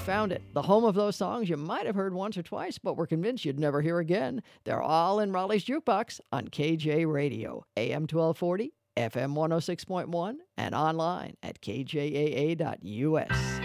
found it. The home of those songs you might have heard once or twice, but were convinced you'd never hear again. They're all in Raleigh's Jukebox on KJ Radio, AM 1240, FM 106.1, and online at kjaa.us.